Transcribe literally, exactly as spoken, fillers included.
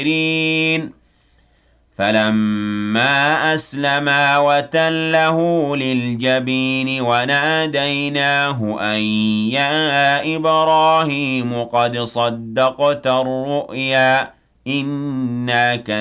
فَلَمَّا أَسْلَمَا وَتَلَّهُ لِلْجَبِينِ وَنَادَيْنَاهُ أَن يَا إِبْرَاهِيمُ قَدْ صَدَّقْتَ الرُّؤْيَا إِنَّا